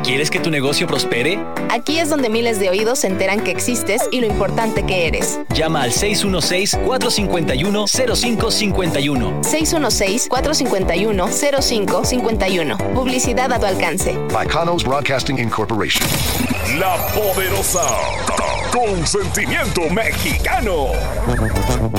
¿Quieres que tu negocio prospere? Aquí es donde miles de oídos se enteran que existes y lo importante que eres. Llama al 616-451-0551. 616-451-0551. Publicidad a tu alcance. By Kanos Broadcasting Incorporation. La Poderosa. Con sentimiento mexicano.